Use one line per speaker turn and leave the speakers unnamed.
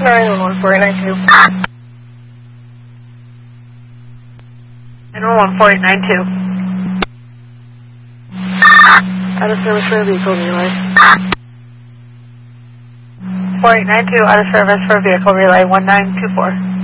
911 4892.
911 4892.
Out of service for a vehicle relay.
4892 out of service for vehicle relay 1924.